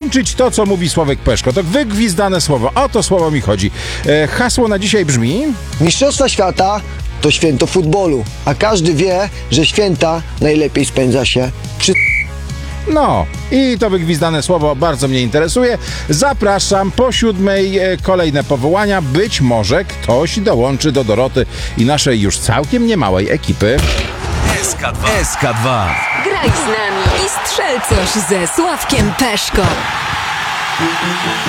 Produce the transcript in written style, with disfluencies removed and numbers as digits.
dołączyć to, co mówi Sławek Peszko. To wygwizdane słowo. O to słowo mi chodzi. Hasło na dzisiaj brzmi... Mistrzostwa świata to święto futbolu, a każdy wie, że święta najlepiej spędza się przy... No, i to wygwizdane słowo bardzo mnie interesuje. Zapraszam po 7:00 kolejne powołania. Być może ktoś dołączy do Doroty i naszej już całkiem niemałej ekipy. SK2. Graj z nami i strzel coś ze Sławkiem Peszko.